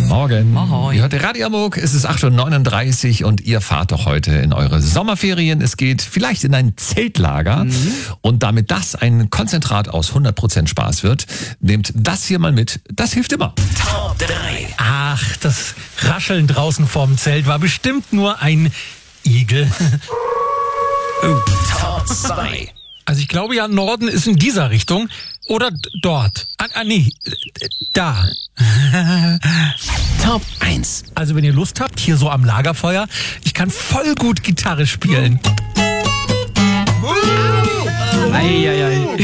Morgen. Moin. Ihr hört Radio Hamburg, es ist 8:39 Uhr und ihr fahrt doch heute in eure Sommerferien. Es geht vielleicht in ein Zeltlager und damit das ein Konzentrat aus 100% Spaß wird, nehmt das hier mal mit, das hilft immer. Top 3. Ach, das Rascheln draußen vorm Zelt war bestimmt nur ein Igel. Top 2. Also ich glaube ja, Norden ist in dieser Richtung oder dort. Nee, da. Top 1. Also wenn ihr Lust habt, hier so am Lagerfeuer, ich kann voll gut Gitarre spielen. Eieiei.